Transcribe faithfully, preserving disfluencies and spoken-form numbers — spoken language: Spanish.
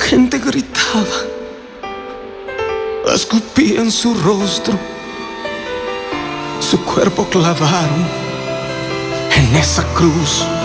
gente gritaba, escupían su rostro, su cuerpo clavaron en esa cruz.